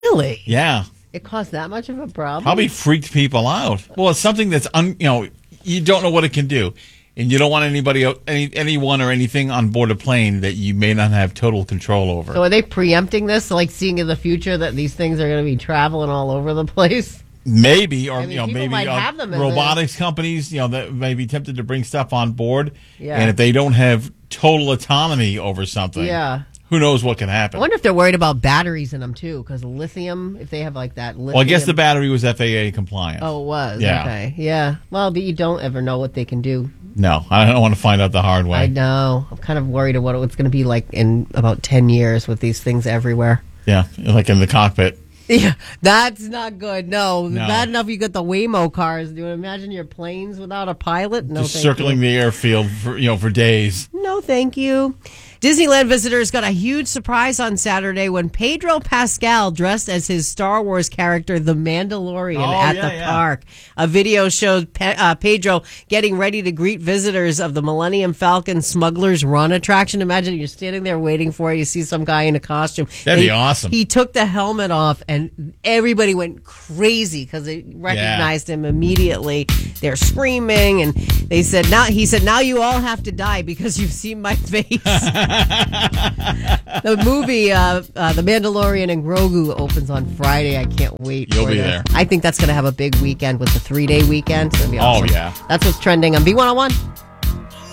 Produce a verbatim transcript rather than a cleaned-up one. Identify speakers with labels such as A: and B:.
A: Really?
B: Yeah.
A: It caused that much of a problem?
B: Probably freaked people out. Well, it's something that's, un, you know, you don't know what it can do. And you don't want anybody, any, anyone or anything on board a plane that you may not have total control over.
A: So are they preempting this, like seeing in the future that these things are going to be traveling all over the place?
B: Maybe, or
A: I mean,
B: you know,
A: people
B: maybe
A: might
B: uh,
A: have them as
B: robotics companies, you know, that may be tempted to bring stuff on board.
A: Yeah.
B: And if they don't have total autonomy over something,
A: Yeah.
B: who knows what can
A: I
B: happen.
A: wonder if they're worried about batteries in them, too, because lithium, if they have like that lithium.
B: Well, I guess the battery was F A A compliant.
A: Oh, it was?
B: Yeah.
A: Okay. Yeah. Well, but you don't ever know what they can do.
B: No, I don't want to find out the hard way.
A: I know. I'm kind of worried of what it's going to be like in about ten years with these things everywhere.
B: Yeah, like in the cockpit.
A: Yeah, that's not good. No,
B: No.
A: bad enough you got the Waymo cars. Do you imagine your planes without a pilot? No,
B: Just
A: thank
B: circling
A: you.
B: the airfield for, you know, for days.
A: No, thank you. Disneyland visitors got a huge surprise on Saturday when Pedro Pascal dressed as his Star Wars character, the Mandalorian,
B: Oh,
A: at
B: yeah,
A: the
B: yeah.
A: park. A video showed Pe- uh, Pedro getting ready to greet visitors of the Millennium Falcon Smuggler's Run attraction. Imagine you're standing there waiting for it. You see some guy in a costume.
B: That'd be
A: He-
B: awesome.
A: He took the helmet off, and everybody went crazy because they recognized him immediately. They're screaming, and they said, "Now," he said, "Now you all have to die because you've seen my face." The movie, uh, uh, The Mandalorian and Grogu, opens on Friday. I can't wait.
B: You'll
A: for
B: be
A: this.
B: there.
A: I think that's going to have a big weekend with the three-day weekend. It's going to be
B: Oh,
A: awesome.
B: yeah.
A: That's what's trending on B one oh one.